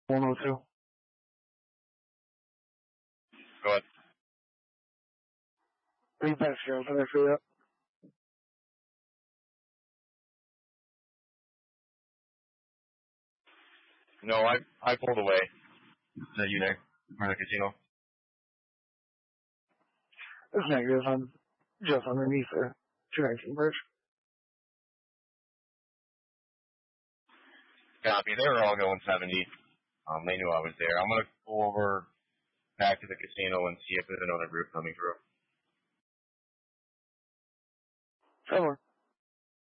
102. Go ahead. Are you back here? Can I see that? No, I pulled away. Is that you there? From the casino? It's negative. I'm just underneath the 219 bridge. Copy. They were all going 70. They knew I was there. I'm going to go over back to the casino and see if there's another group coming through. Somewhere.